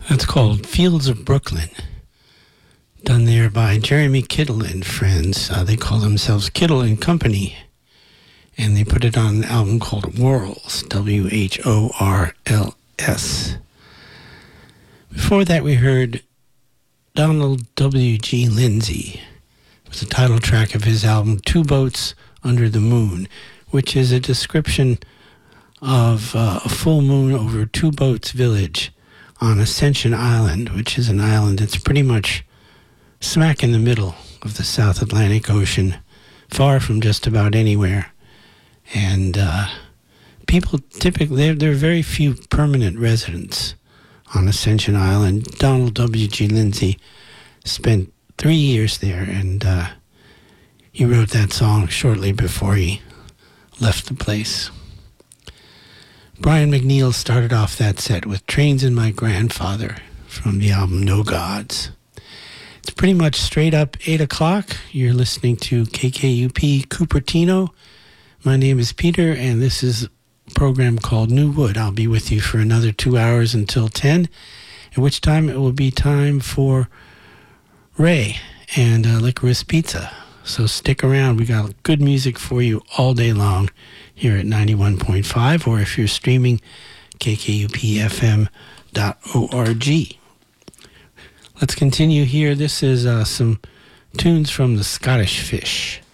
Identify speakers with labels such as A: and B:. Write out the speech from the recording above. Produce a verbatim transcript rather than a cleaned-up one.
A: That's called Fields of Brooklyn, done there by Jeremy Kittle and friends. Uh, they call themselves Kittle and Company, and they put it on an album called Whorls, W H O R L S. Before that, we heard Donald W G. Lindsay. It was the title track of his album Two Boats Under the Moon, which is a description of uh, a full moon over Two Boats Village on Ascension Island, which is an island that's pretty much smack in the middle of the South Atlantic Ocean, far from just about anywhere. And uh, people typically, there, there are very few permanent residents on Ascension Island. Donald W G. Lindsay spent three years there, and uh, he wrote that song shortly before he left the place. Brian McNeil started off that set with Trains and My Grandfather from the album No Gods. It's pretty much straight up eight o'clock. You're listening to K K U P Cupertino. My name is Peter, and this is a program called New Wood. I'll be with you for another two hours until ten, at which time it will be time for Ray and uh, Licorice Pizza. So stick around. We got good music for you all day long here at ninety-one point five, or if you're streaming, K K U P F M dot org. Let's continue here. This is uh, some tunes from the Scottish Fish.